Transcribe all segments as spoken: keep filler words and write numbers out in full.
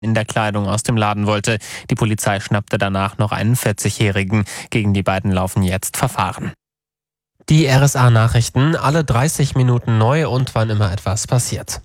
in der Kleidung aus dem Laden wollte. Die Polizei schnappte danach noch einen vierzigjährigen. Gegen die beiden laufen jetzt Verfahren. Die R S A-Nachrichten, alle dreißig Minuten neu und wann immer etwas passiert.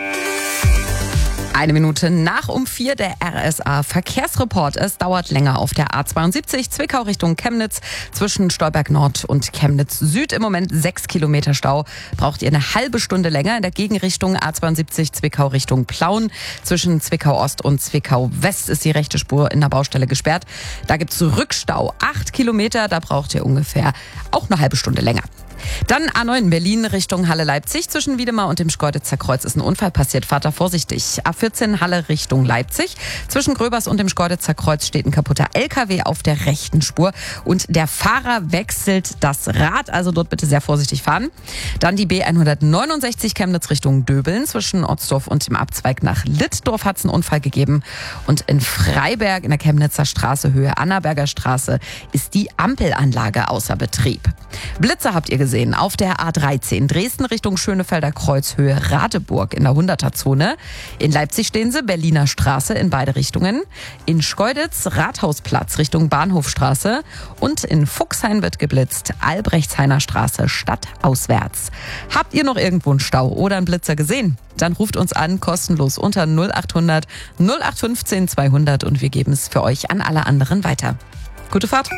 Eine Minute nach um vier der R S A-Verkehrsreport. Es dauert länger auf der A zweiundsiebzig Zwickau Richtung Chemnitz zwischen Stolberg Nord und Chemnitz Süd. Im Moment sechs Kilometer Stau. Braucht ihr eine halbe Stunde länger. In der Gegenrichtung A zweiundsiebzig Zwickau Richtung Plauen. Zwischen Zwickau Ost und Zwickau West ist die rechte Spur in der Baustelle gesperrt. Da gibt es Rückstau. Acht Kilometer, da braucht ihr ungefähr auch eine halbe Stunde länger. Dann A neun Berlin Richtung Halle-Leipzig. Zwischen Wiedemar und dem Schkeuditzer Kreuz ist ein Unfall passiert. Fahrt da vorsichtig. A vierzehn Halle Richtung Leipzig. Zwischen Gröbers und dem Schkeuditzer Kreuz steht ein kaputter L K W auf der rechten Spur. Und der Fahrer wechselt das Rad. Also dort bitte sehr vorsichtig fahren. Dann die B hundertneunundsechzig Chemnitz Richtung Döbeln. Zwischen Otzdorf und dem Abzweig nach Littdorf hat es einen Unfall gegeben. Und in Freiberg in der Chemnitzer Straße Höhe Annaberger Straße ist die Ampelanlage außer Betrieb. Blitze habt ihr gesehen auf der A dreizehn Dresden Richtung Schönefelder Kreuz Höhe Radeburg in der hunderter-Zone. In Leipzig stehen sie, Berliner Straße in beide Richtungen. In Schkeuditz Rathausplatz Richtung Bahnhofstraße. Und in Fuchshain wird geblitzt, Albrechtshainer Straße stadtauswärts. Habt ihr noch irgendwo einen Stau oder einen Blitzer gesehen? Dann ruft uns an, kostenlos unter null acht hundert null acht fünfzehn zweihundert und wir geben es für euch an alle anderen weiter. Gute Fahrt!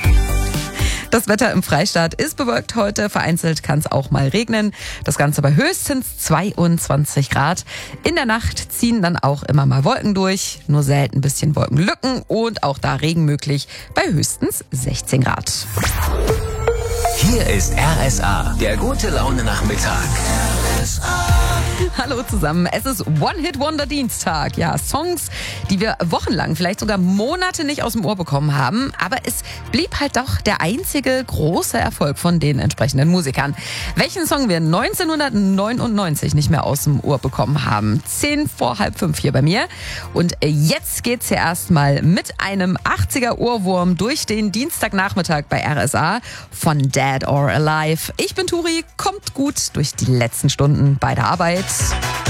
Das Wetter im Freistaat ist bewölkt heute. Vereinzelt kann es auch mal regnen. Das Ganze bei höchstens zweiundzwanzig Grad. In der Nacht ziehen dann auch immer mal Wolken durch. Nur selten ein bisschen Wolkenlücken und auch da Regen möglich bei höchstens sechzehn Grad. Hier ist R S A, der gute Laune-Nachmittag. R S A. Hallo zusammen, es ist One-Hit-Wonder-Dienstag. Ja, Songs, die wir wochenlang, vielleicht sogar Monate nicht aus dem Ohr bekommen haben. Aber es blieb halt doch der einzige große Erfolg von den entsprechenden Musikern. Welchen Song wir neunzehnhundertneunundneunzig nicht mehr aus dem Ohr bekommen haben? Zehn vor halb fünf hier bei mir. Und jetzt geht's hier erstmal mit einem achtziger-Ohrwurm durch den Dienstagnachmittag bei R S A von Dead or Alive. Ich bin Turi, kommt gut durch die letzten Stunden bei der Arbeit.